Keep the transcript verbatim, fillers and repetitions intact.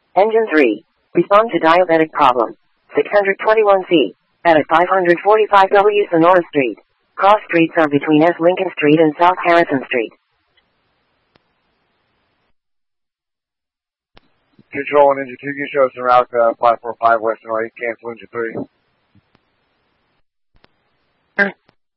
Engine three. Respond to diabetic problem. six twenty-one C. At five forty-five W Sonora Street. Cross streets are between S. Lincoln Street and South Harrison Street. Control and engine two, you show us en route uh, five four five West and eight, cancel engine three.